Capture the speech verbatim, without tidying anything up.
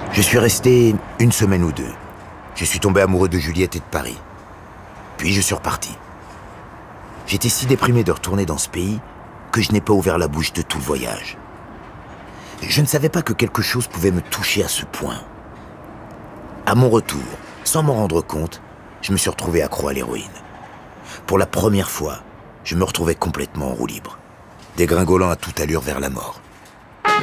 Je suis resté une semaine ou deux. Je suis tombé amoureux de Juliette et de Paris. Puis je suis reparti. J'étais si déprimé de retourner dans ce pays que je n'ai pas ouvert la bouche de tout le voyage. Je ne savais pas que quelque chose pouvait me toucher à ce point. À mon retour, sans m'en rendre compte, je me suis retrouvé accro à l'héroïne. Pour la première fois, je me retrouvais complètement en roue libre, dégringolant à toute allure vers la mort.